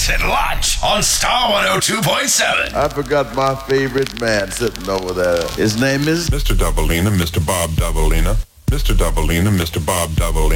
Mix at lunch on Star 102.7. I forgot my favorite man sitting over there. His name is Mr. Doubleina, Mr. Bob Doubleina. Mr. Doubleina, Mr. Bob Doubleina.